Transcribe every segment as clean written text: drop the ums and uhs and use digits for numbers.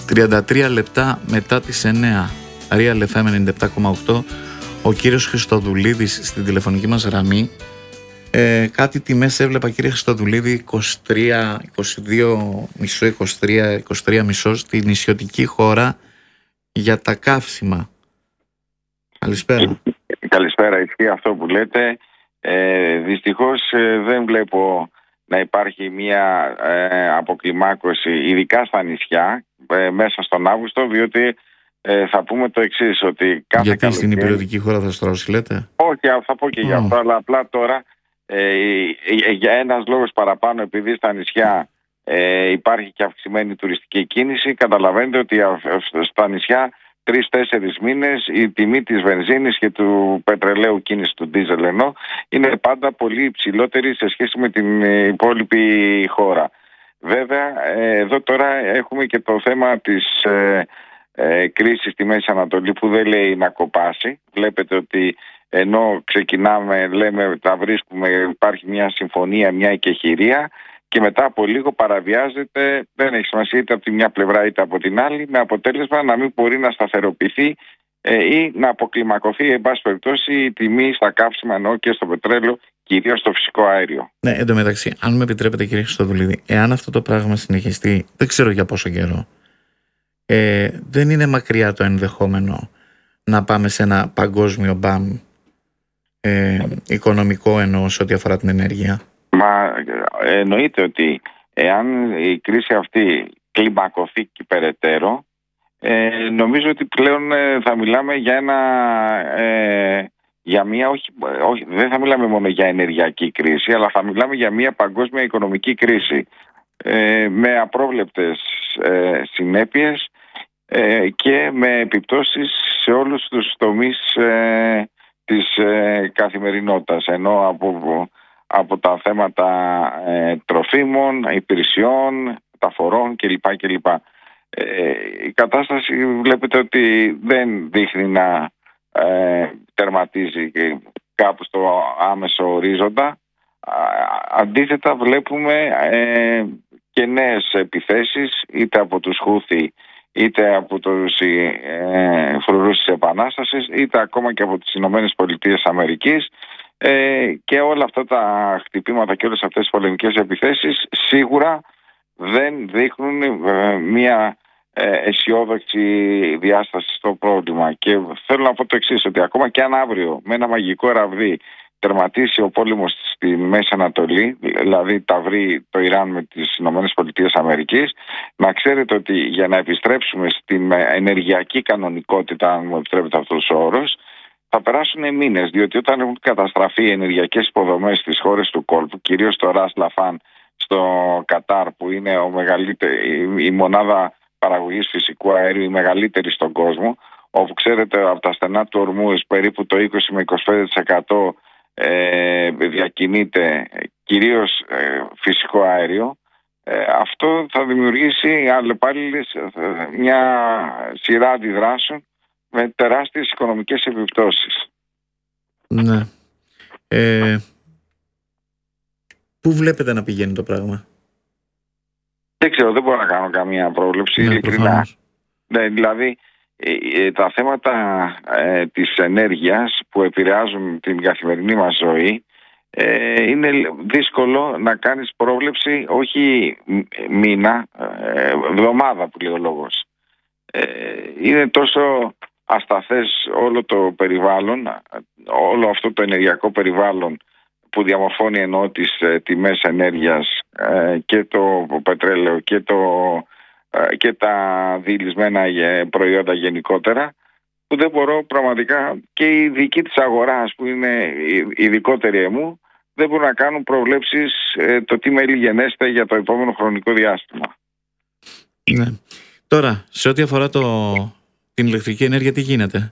33 λεπτά μετά τις 9. Real FM 97,8. Ο κύριος Χριστοδουλίδης στην τηλεφωνική μας γραμμή. Κάτι τιμές έβλεπα, κύριε Χριστοδουλίδη, 23, 22 μισό, 23 μισό στη νησιωτική χώρα για τα καύσιμα. Καλησπέρα. Καλησπέρα, ισχύει αυτό που λέτε. Δυστυχώς δεν βλέπω να υπάρχει μια αποκλιμάκωση, ειδικά στα νησιά, μέσα στον Αύγουστο, διότι θα πούμε το εξής, ότι κάθε Γιατί καλοκαίρι... στην υπηρετική χώρα θα στρώσει, λέτε? Όχι, θα πω και γι' αυτό, αλλά απλά τώρα για ένας λόγος παραπάνω, επειδή στα νησιά υπάρχει και αυξημένη τουριστική κίνηση, καταλαβαίνετε ότι στα νησιά 3-4 μήνες η τιμή της βενζίνης και του πετρελαίου, κίνηση του ντίζελ ενώ, είναι πάντα πολύ υψηλότερη σε σχέση με την υπόλοιπη χώρα. Βέβαια, εδώ τώρα έχουμε και το θέμα της κρίσης στη Μέση Ανατολή που δεν λέει να κοπάσει. Βλέπετε ότι ενώ ξεκινάμε, λέμε, τα βρίσκουμε, υπάρχει μια συμφωνία, μια εκεχηρία και μετά από λίγο παραβιάζεται, δεν έχει σημασία είτε από τη μια πλευρά είτε από την άλλη, με αποτέλεσμα να μην μπορεί να σταθεροποιηθεί ή να αποκλιμακωθεί, εν πάση περιπτώσει, η τιμή στα καύσιμα, ενώ και στο πετρέλαιο, κυρίως στο φυσικό αέριο. Ναι, εντωμεταξύ, αν με επιτρέπετε, κύριε Χριστοδουλίδη, εάν αυτό το πράγμα συνεχιστεί, δεν ξέρω για πόσο καιρό, δεν είναι μακριά το ενδεχόμενο να πάμε σε ένα παγκόσμιο μπαμ οικονομικό, εννοώ, σε ό,τι αφορά την ενέργεια. Μα εννοείται ότι εάν η κρίση αυτή κλιμακωθεί και περαιτέρω, νομίζω ότι πλέον θα μιλάμε για μια, όχι, δεν θα μιλάμε μόνο για ενεργειακή κρίση, αλλά θα μιλάμε για μια παγκόσμια οικονομική κρίση με απρόβλεπτες συνέπειες και με επιπτώσεις σε όλους τους τομείς της καθημερινότητας, ενώ από τα θέματα τροφίμων, υπηρεσιών, μεταφορών κλπ. Η κατάσταση βλέπετε ότι δεν δείχνει να τερματίζει κάπου στο άμεσο ορίζοντα. Αντίθετα βλέπουμε και νέες επιθέσεις, είτε από τους Χούθι, είτε από τους φρουρούς της Επανάστασης, είτε ακόμα και από τις Ηνωμένες Πολιτείες Αμερικής, και όλα αυτά τα χτυπήματα και όλες αυτές τις πολεμικές επιθέσεις σίγουρα δεν δείχνουν μια αισιόδοξη διάσταση στο πρόβλημα. Και θέλω να πω το εξής, ότι ακόμα και αν αύριο με ένα μαγικό ραβδί τερματίσει ο πόλεμος στη Μέση Ανατολή, δηλαδή τα βρει το Ιράν με τις Ηνωμένες Πολιτείες Αμερικής, να ξέρετε ότι για να επιστρέψουμε στην ενεργειακή κανονικότητα, αν μου επιτρέπετε αυτός ο όρος, θα περάσουν μήνες, διότι όταν έχουν καταστραφεί οι ενεργειακές υποδομές στις χώρες του κόλπου, κυρίως στο Ρας Λαφάν στο Κατάρ, που είναι η μονάδα παραγωγής φυσικού αερίου, η μεγαλύτερη στον κόσμο, όπου ξέρετε από τα στενά του Ορμούζ περίπου το 20 με 25% διακινείται κυρίως φυσικό αέριο, αυτό θα δημιουργήσει αλλεπάλληλες μια σειρά αντιδράσεων με τεράστιες οικονομικές επιπτώσεις. Ναι. Πού βλέπετε να πηγαίνει το πράγμα? Δεν ξέρω, δεν μπορώ να κάνω καμία πρόβλεψη, ειλικρινά. Ναι, δηλαδή τα θέματα της ενέργειας που επηρεάζουν την καθημερινή μας ζωή, είναι δύσκολο να κάνεις πρόβλεψη, όχι μήνα, εβδομάδα που λέει ο λόγος. Είναι τόσο ασταθές όλο το περιβάλλον, όλο αυτό το ενεργειακό περιβάλλον που διαμορφώνει, εννοώ, τις τιμές ενέργειας, και το πετρέλαιο και τα διηλυσμένα προϊόντα γενικότερα, που δεν μπορώ πραγματικά, και οι ειδικοί της αγοράς που είναι ειδικότεροι εμού, δεν μπορούν να κάνουν προβλέψεις το τι μέλη γενέστε για το επόμενο χρονικό διάστημα. Ναι. Τώρα, σε ό,τι αφορά την ηλεκτρική ενέργεια, τι γίνεται?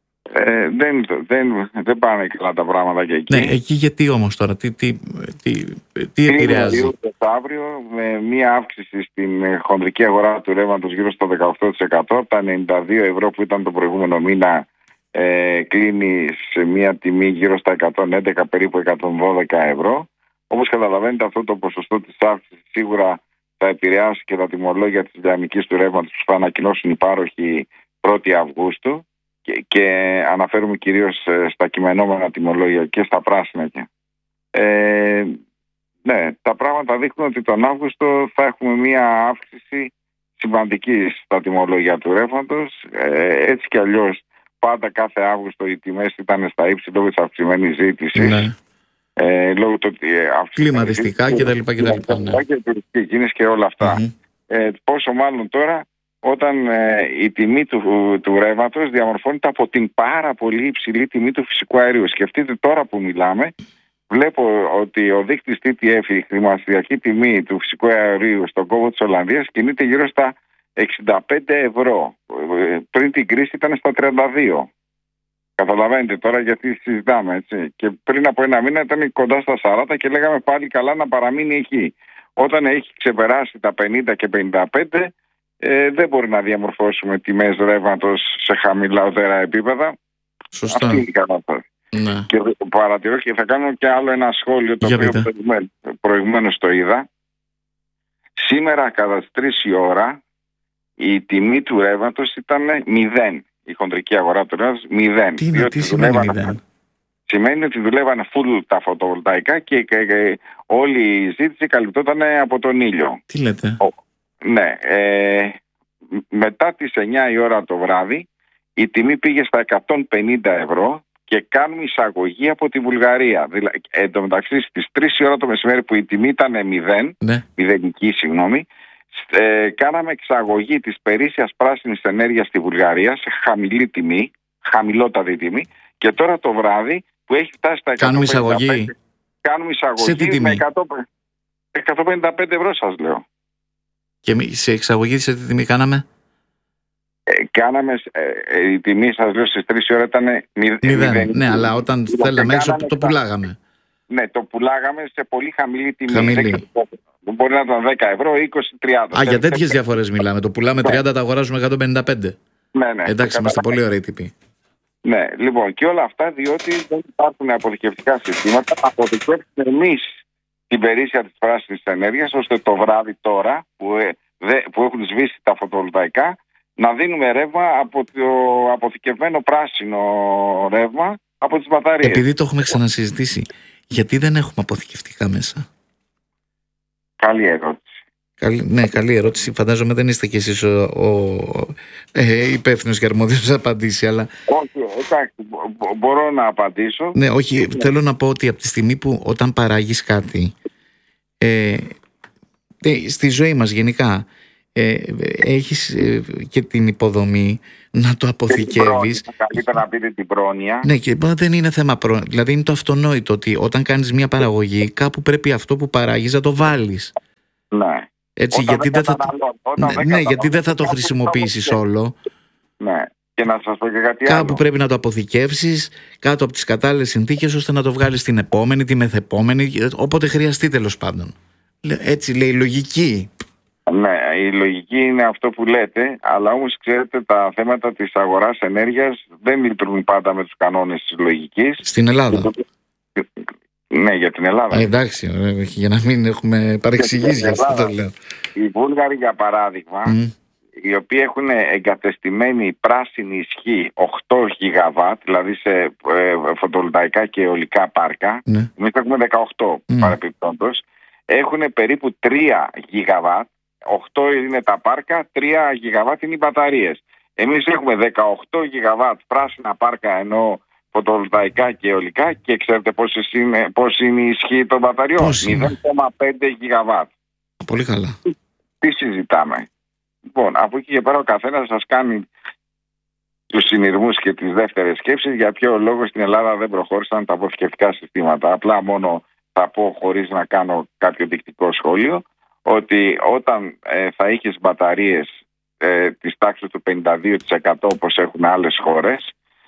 Δεν πάνε καλά τα πράγματα και εκεί. Ναι, εκεί γιατί όμως τώρα, τι επηρεάζει? Αύριο με μία αύξηση στην χονδρική αγορά του ρεύματος γύρω στο 18%, από τα 92 ευρώ που ήταν το προηγούμενο μήνα, κλείνει σε μία τιμή γύρω στα 111, περίπου 112 ευρώ. Όπως καταλαβαίνετε, αυτό το ποσοστό της αύξησης σίγουρα θα επηρεάσει και τα τιμολόγια της λιανικής του ρεύματος που θα ανακοινώσουν οι πάροχοι 1η Αυγούστου και αναφέρουμε κυρίως στα κειμενόμενα τιμολόγια και στα πράσινα. Ναι, τα πράγματα δείχνουν ότι τον Αύγουστο θα έχουμε μια αύξηση σημαντική στα τιμολόγια του ρεύματος. Έτσι κι αλλιώς πάντα κάθε Αύγουστο οι τιμές ήταν στα ύψη λόγω της αυξημένης ζήτησης. Ναι. Λόγω του ότι κλιματιστικά κτλ. Και τουριστική κίνηση και όλα αυτά. Πόσο μάλλον τώρα όταν η τιμή του ρεύματος διαμορφώνεται από την πάρα πολύ υψηλή τιμή του φυσικού αερίου. Σκεφτείτε τώρα που μιλάμε, βλέπω ότι ο δείκτης TTF, η χρηματιστηριακή τιμή του φυσικού αερίου στον κόμβο της Ολλανδίας, κινείται γύρω στα 65 ευρώ. Πριν την κρίση ήταν στα 32. Καταλαβαίνετε τώρα γιατί συζητάμε, έτσι. Και πριν από ένα μήνα ήταν κοντά στα 40 και λέγαμε πάλι καλά να παραμείνει εκεί. Όταν έχει ξεπεράσει τα 50 και 55, δεν μπορεί να διαμορφώσουμε τιμές ρεύματος σε χαμηλότερα επίπεδα. Σωστά. Αυτή είναι η κατάσταση. Ναι. Και παρατηρώ και θα κάνω και άλλο ένα σχόλιο το οποίο προηγουμένως το είδα. Σήμερα κατά τις 3 η ώρα η τιμή του ρεύματος ήταν 0. Η χοντρική αγορά του ρεύματος 0. Τι σημαίνει 0? Σημαίνει ότι δουλεύανε full τα φωτοβολταϊκά και όλη η ζήτηση καλυπτόταν από τον ήλιο. Τι λέτε? Ναι. Μετά τις 9 η ώρα το βράδυ η τιμή πήγε στα 150 ευρώ και κάνουμε εισαγωγή από τη Βουλγαρία. Εν τω μεταξύ στις 3 η ώρα το μεσημέρι που η τιμή ήταν 0, μηδενική συγγνώμη, κάναμε εξαγωγή της περίσσιας πράσινης ενέργειας στη Βουλγαρία σε χαμηλή τιμή, χαμηλότατη τιμή, και τώρα το βράδυ που έχει φτάσει στα 155, κάνουμε εισαγωγή με 155 ευρώ, σας λέω. Και σε εξαγωγή σε τι τιμή κάναμε? Κάναμε, η τιμή σας λέω στις 3 η ώρα ήταν 0. Ναι, αλλά όταν θέλαμε έξω το πουλάγαμε. Ναι, το πουλάγαμε σε πολύ χαμηλή τιμή. Μπορεί να ήταν 10 ευρώ, 20-30. Για τέτοιες διαφορές μιλάμε. Το πουλάμε 30, τα αγοράζουμε 155. Ναι. Εντάξει, είμαστε πολύ ωραίοι τύποι. Ναι, λοιπόν, και όλα αυτά διότι δεν υπάρχουν αποθηκευτικά συστήματα. Αποθηκεύσουμε εμείς την περίσσια της πράσινης ενέργειας, ώστε το βράδυ τώρα που έχουν σβήσει τα φωτοβολταϊκά να δίνουμε ρεύμα από το αποθηκευμένο πράσινο ρεύμα από τις μπαταρίες. Επειδή το έχουμε ξανασυζητήσει, γιατί δεν έχουμε αποθηκευτικά μέσα? Καλή ερώτηση. Καλή ερώτηση. Φαντάζομαι δεν είστε κι εσείς ο υπεύθυνος και αρμόδιος να απαντήσει, αλλά... Όχι, εντάξει, μπορώ να απαντήσω. Ναι, όχι, θέλω να πω ότι από τη στιγμή που όταν παράγεις κάτι, στη ζωή μας γενικά, έχεις και την υποδομή να το αποθηκεύεις. Καλύτερα να πείτε την πρόνοια. Ναι, και δεν είναι θέμα πρόνοια. Δηλαδή είναι το αυτονόητο ότι όταν κάνεις μια παραγωγή, κάπου πρέπει αυτό που παράγεις να το βάλεις. Ναι. Έτσι, γιατί δεν θα το χρησιμοποιήσεις όλο. Ναι. Και να σας πω και κάτι κάπου άλλο. Πρέπει να το αποθηκεύσεις κάτω από τις κατάλληλες συνθήκες, ώστε να το βγάλεις την επόμενη, τη μεθεπόμενη, όποτε χρειαστεί, τέλος πάντων. Έτσι λέει η λογική. Ναι, η λογική είναι αυτό που λέτε, αλλά όμως ξέρετε τα θέματα της αγοράς ενέργειας δεν λειτουργούν πάντα με τους κανόνες της λογικής. Στην Ελλάδα. Ναι, για την Ελλάδα. Εντάξει, για να μην έχουμε παρεξηγήσει για αυτό το λέω. Οι Βούλγαροι, για παράδειγμα, οι οποίοι έχουν εγκατεστημένη πράσινη ισχύ 8 γιγαβάτ, δηλαδή σε φωτοβολταϊκά και αιωλικά πάρκα, εμείς έχουμε 18 παρεπιπτόντως, έχουν περίπου 3 γιγαβάτ, 8 είναι τα πάρκα, 3 γιγαβάτ είναι οι μπαταρίες. Εμείς έχουμε 18 γιγαβάτ πράσινα πάρκα, ενώ φωτοβολταϊκά και αιωλικά, και ξέρετε πώς είναι η ισχύ των μπαταριών? 0,5 γιγαβάτ. Πολύ καλά. Τι συζητάμε? Λοιπόν, από εκεί και πέρα ο καθένας σας κάνει τους συνειρμούς και τις δεύτερες σκέψεις για ποιο λόγο στην Ελλάδα δεν προχώρησαν τα αποθηκευτικά συστήματα. Απλά μόνο θα πω, χωρίς να κάνω κάποιο δεικτικό σχόλιο, ότι όταν θα είχες μπαταρίες της τάξης του 52% όπως έχουν άλλες χώρες,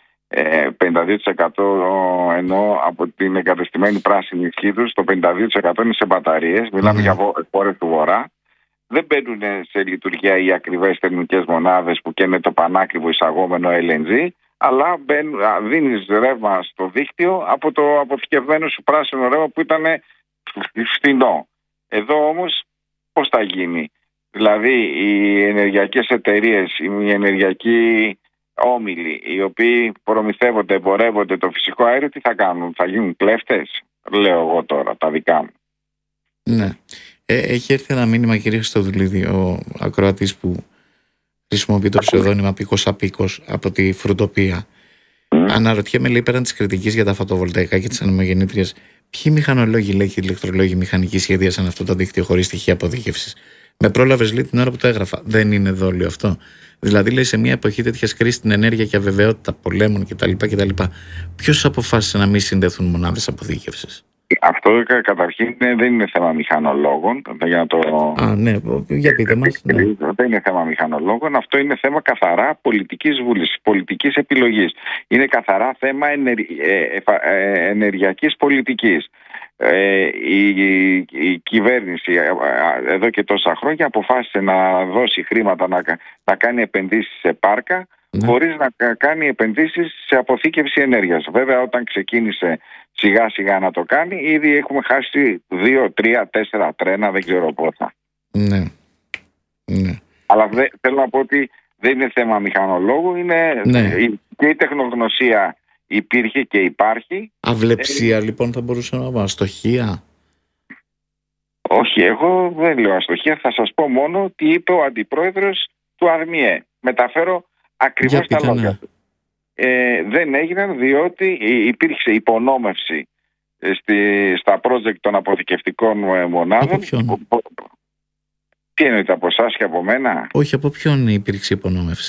52% ενώ από την εγκατεστημένη πράσινη ισχύ τους, το 52% είναι σε μπαταρίες, μιλάμε για χώρες του Βορρά, δεν μπαίνουν σε λειτουργία οι ακριβές θερμικές μονάδες που καίνε το πανάκριβο εισαγόμενο LNG, αλλά δίνεις ρεύμα στο δίκτυο από το αποθηκευμένο σου πράσινο ρεύμα που ήταν φθηνό. Εδώ όμως πώς θα γίνει? Δηλαδή οι ενεργειακές εταιρείες, οι ενεργειακοί όμιλοι, οι οποίοι προμηθεύονται, εμπορεύονται το φυσικό αέριο, τι θα κάνουν? Θα γίνουν κλέφτες? Λέω εγώ τώρα τα δικά μου. Ναι. Έχει έρθει ένα μήνυμα, κύριε Χριστοδουλίδη, ο ακροατής που χρησιμοποιεί το ψευδόνυμα Πίκος Απίκος από τη Φρουτοπία. Αναρωτιέμαι, λέει, πέραν της κριτικής για τα φωτοβολταϊκά και τις ανεμογεννήτριες, ποιοι μηχανολόγοι, λέει, και ηλεκτρολόγοι μηχανικοί σχεδίασαν αυτό το δίκτυο χωρίς στοιχεία αποθήκευσης? Με πρόλαβες, λέει, την ώρα που το έγραφα. Δεν είναι δόλιο αυτό? Δηλαδή, λέει, σε μια εποχή τέτοια κρίση στην ενέργεια και αβεβαιότητα πολέμων κτλ. Ποιος αποφάσισε να μην συνδεθούν μονάδες αποθήκευσης? Αυτό καταρχήν δεν είναι θέμα μηχανολόγων. Για να το... ναι, για πείτε μας. Ναι. Δεν είναι θέμα μηχανολόγων. Αυτό είναι θέμα καθαρά πολιτικής βούλησης, πολιτικής επιλογής. Είναι καθαρά θέμα ενεργειακής πολιτικής. Η κυβέρνηση εδώ και τόσα χρόνια αποφάσισε να δώσει χρήματα, να κάνει επενδύσεις σε πάρκα, χωρίς να κάνει επενδύσεις σε αποθήκευση ενέργειας. Βέβαια, όταν ξεκίνησε σιγά σιγά να το κάνει, ήδη έχουμε χάσει 2, 3, 4 τρένα, δεν ξέρω πόσα. Ναι. Αλλά θέλω να πω ότι δεν είναι θέμα μηχανολόγου, είναι και η τεχνογνωσία υπήρχε και υπάρχει. Αυλεψία λοιπόν θα μπορούσε να πω, αστοχία? Όχι, εγώ δεν λέω αστοχία, θα σας πω μόνο τι είπε ο αντιπρόεδρος του ΑΔΜΙΕ. Μεταφέρω ακριβώς τα λόγια του. Δεν έγιναν διότι υπήρξε υπονόμευση στα project των αποθηκευτικών μονάδων. Από ποιον? Τι εννοείται, από εσάς και από μένα? Όχι, από ποιον υπήρξε υπονόμευση?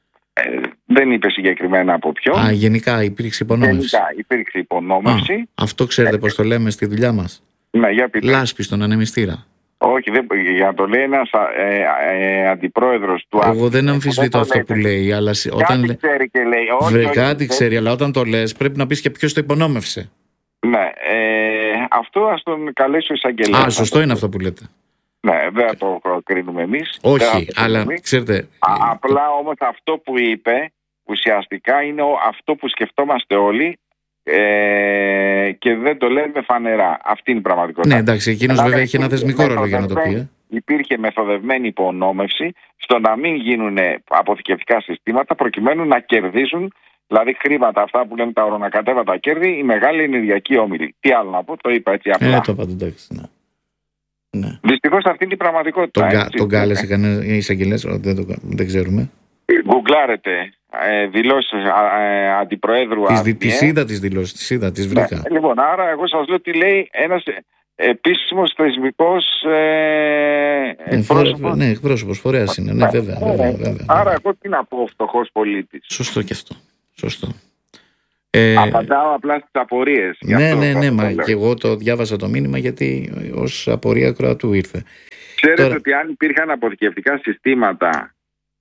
Δεν είπε συγκεκριμένα από ποιον. Γενικά υπήρξε υπονόμευση. Γενικά υπήρξε υπονόμευση. Αυτό ξέρετε πώς το λέμε στη δουλειά μας? Ναι, για πείτε. Λάσπη στον ανεμιστήρα. Όχι, για να το λέει ένας αντιπρόεδρος του Εγώ δεν αμφισβητώ αυτό που λέει, αλλά κάτι ξέρει και λέει. Κάτι ξέρει, αλλά όταν το λες πρέπει να πεις και ποιος το υπονόμευσε. Ναι, αυτό ας τον καλέσει ο εισαγγελέας. Σωστό είναι αυτό που λέτε. Ναι, δεν το κρίνουμε εμείς. Όχι, αλλά ξέρετε... Απλά όμως αυτό που είπε ουσιαστικά είναι αυτό που σκεφτόμαστε όλοι και δεν το λέμε φανερά. Αυτή είναι η πραγματικότητα. Ναι, εντάξει, εκείνος βέβαια έχει ένα θεσμικό ρόλο για να το πει. Υπήρχε μεθοδευμένη υπονόμευση στο να μην γίνουν αποθηκευτικά συστήματα προκειμένου να κερδίσουν, δηλαδή χρήματα αυτά που λέμε τα ορονακατέβατα κέρδη, οι μεγάλοι ενεργειακοί όμιλοι. Τι άλλο να πω, το είπα έτσι απλά. Το είπα, εντάξει, ναι. Δυστυχώς αυτή είναι η πραγματικότητα. Τον κάλεσε κανένα εισαγγελέας? Δεν ξέρουμε. Γκουγκλάρετε δηλώσεις αντιπροέδρου Τις είδα τις δηλώσεις, τις βρήκα. Λοιπόν, άρα εγώ σας λέω τι λέει ένας επίσημος θεσμικός εκπρόσωπος. Ναι, εκπρόσωπος, φορέας είναι. Ναι, βέβαια. Άρα εγώ τι να πω, φτωχός πολίτης? Σωστό και αυτό. Σωστό. Απαντάω απλά στις απορίες. Ναι, μα και εγώ το διάβασα το μήνυμα γιατί ως απορία Κροατού ήρθε. Ξέρετε ότι αν υπήρχαν αποθηκευτικά συστήματα,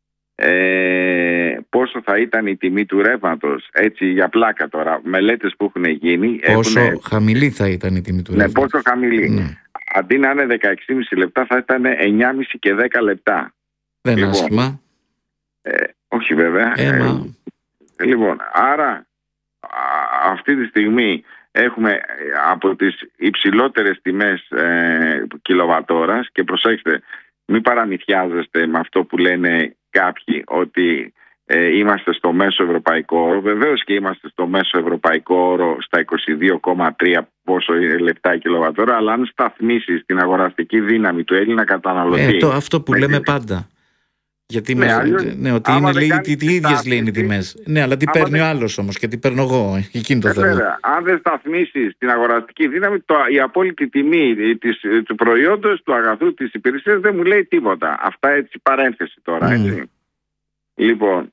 πόσο θα ήταν η τιμή του ρεύματος, έτσι για πλάκα τώρα, μελέτες που έχουν γίνει. Πόσο χαμηλή θα ήταν η τιμή του ρεύματος? Ναι, πόσο χαμηλή. Ναι. Αντί να είναι 16,5 λεπτά θα ήταν 9,5 και 10 λεπτά. Δεν είναι άσχημα. Όχι βέβαια. Λοιπόν, άρα αυτή τη στιγμή έχουμε από τις υψηλότερες τιμές κιλοβατόρας και προσέξτε, μην παραμυθιάζεστε με αυτό που λένε κάποιοι ότι είμαστε στο μέσο ευρωπαϊκό όρο. Βεβαίως και είμαστε στο μέσο ευρωπαϊκό όρο στα 22,3 πόσο λεπτά η κιλοβατόρα, αλλά αν σταθμίσεις την αγοραστική δύναμη του Έλληνα καταναλωτή... αυτό που λέμε πάντα. Γιατί ότι είναι οι ίδιες λένε οι τιμές. Ναι, αλλά τι παίρνει ο άλλος όμως και τι παίρνω εγώ? Εκείνη το θέμα. Αν δεν σταθμίσεις την αγοραστική δύναμη, η απόλυτη τιμή του προϊόντος, του αγαθού, της υπηρεσίας δεν μου λέει τίποτα. Αυτά έτσι παρένθεση τώρα, έτσι. Λοιπόν,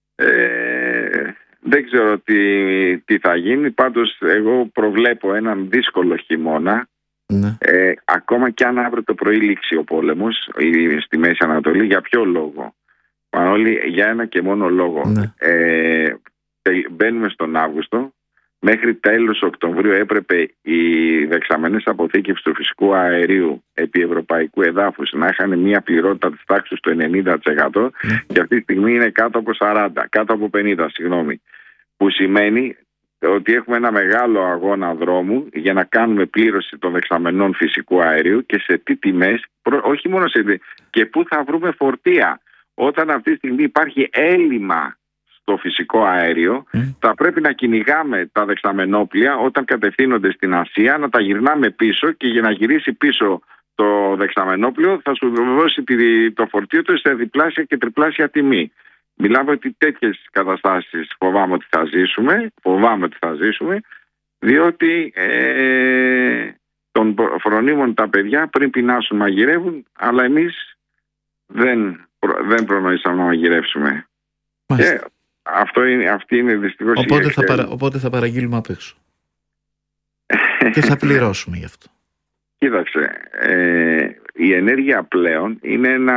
δεν ξέρω τι θα γίνει. Πάντως εγώ προβλέπω έναν δύσκολο χειμώνα. Ναι. Ακόμα και αν αύριο το πρωί λήξει ο πόλεμος στη Μέση Ανατολή. Για ποιο λόγο? Όλοι για ένα και μόνο λόγο. Ναι. Μπαίνουμε στον Αύγουστο. Μέχρι τέλος Οκτωβρίου έπρεπε οι δεξαμενές αποθήκευσης του φυσικού αερίου επί ευρωπαϊκού εδάφους να είχαν μια πληρότητα της τάξης του 90% και αυτή τη στιγμή είναι κάτω από 40, κάτω από 50, συγγνώμη. Που σημαίνει ότι έχουμε ένα μεγάλο αγώνα δρόμου για να κάνουμε πλήρωση των δεξαμενών φυσικού αερίου και σε τι τιμές, όχι μόνο και πού θα βρούμε φορτία. Όταν αυτή τη στιγμή υπάρχει έλλειμμα στο φυσικό αέριο, θα πρέπει να κυνηγάμε τα δεξαμενόπλια όταν κατευθύνονται στην Ασία, να τα γυρνάμε πίσω, και για να γυρίσει πίσω το δεξαμενόπλιο θα σου δώσει το φορτίο του σε διπλάσια και τριπλάσια τιμή. Μιλάμε ότι τέτοιες καταστάσεις φοβάμαι ότι θα ζήσουμε, διότι των φρονίμων τα παιδιά πριν πεινάσουν μαγειρεύουν, αλλά εμείς δεν προνοήσαμε να μαγειρεύσουμε. Και αυτή είναι δυστυχώς οπότε θα παραγγείλουμε απ' έξω. Και θα πληρώσουμε γι' αυτό. Κοίταξε, η ενέργεια πλέον είναι ένα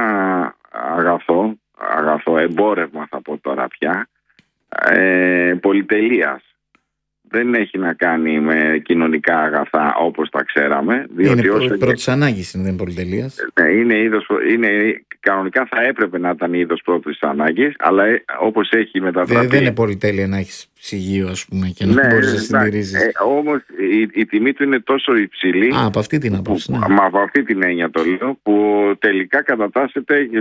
αγαθό εμπόρευμα, θα πω τώρα πια, πολυτελείας. Δεν έχει να κάνει με κοινωνικά αγαθά όπως τα ξέραμε. Είναι πρώτης ανάγκης, είναι πολυτελείας. Κανονικά θα έπρεπε να ήταν είδος πρώτης ανάγκης, αλλά όπως έχει μετατραπεί. Δεν είναι πολυτέλεια να έχεις ψυγείο, ας πούμε, και να μπορείς να συντηρήσεις. Όμως η τιμή του είναι τόσο υψηλή. Από αυτή την άποψη. Ναι. Από αυτή την έννοια το λέω, που τελικά κατατάσσεται και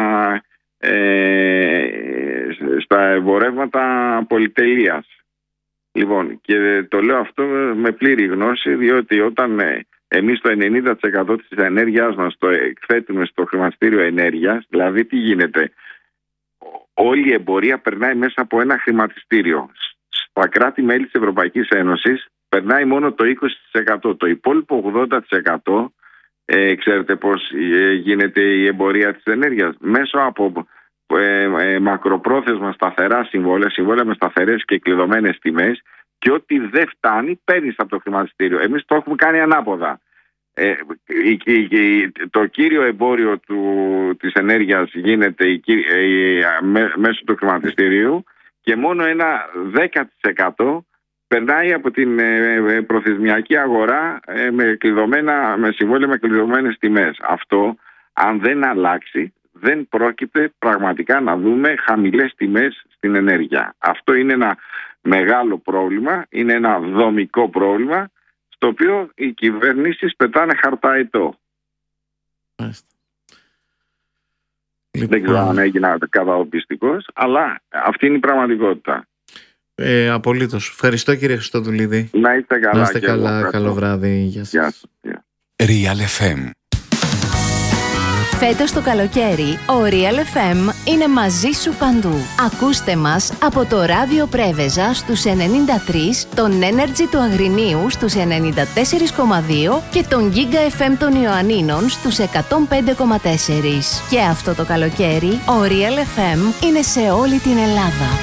στα εμπορεύματα πολυτελείας. Λοιπόν, και το λέω αυτό με πλήρη γνώση, διότι όταν εμείς το 90% της ενέργειάς μας το εκθέτουμε στο χρηματιστήριο ενέργειας, δηλαδή τι γίνεται? Όλη η εμπορία περνάει μέσα από ένα χρηματιστήριο. Στα κράτη-μέλη της Ευρωπαϊκής Ένωσης περνάει μόνο το 20%. Το υπόλοιπο 80%, ξέρετε πώς γίνεται η εμπορία της ενέργειας? Μέσω από μακροπρόθεσμα σταθερά συμβόλαια με σταθερές και κλειδωμένες τιμές, και ό,τι δεν φτάνει παίρνεις από το χρηματιστήριο. Εμείς το έχουμε κάνει ανάποδα. Το κύριο εμπόριο της ενέργειας γίνεται μέσω του χρηματιστηρίου, και μόνο ένα 10% περνάει από την προθεσμιακή αγορά με συμβόλαια με κλειδωμένες τιμές. Αυτό, αν δεν αλλάξει, δεν πρόκειται πραγματικά να δούμε χαμηλές τιμές στην ενέργεια. Αυτό είναι ένα μεγάλο πρόβλημα, είναι ένα δομικό πρόβλημα, στο οποίο οι κυβερνήσεις πετάνε χαρταετό. Δεν ξέρω αν έγινα καταπιστικός, αλλά αυτή είναι η πραγματικότητα. Απολύτως. Ευχαριστώ, κύριε Χριστοδουλίδη. Να είστε καλά. Να είστε καλά. Καλό βράδυ. Γεια σας. Real FM. Φέτος το καλοκαίρι, ο Real FM είναι μαζί σου παντού. Ακούστε μας από το Ράδιο Πρέβεζα στους 93, τον Energy του Αγρινίου στους 94,2 και τον Giga FM των Ιωαννίνων στους 105,4. Και αυτό το καλοκαίρι, ο Real FM είναι σε όλη την Ελλάδα.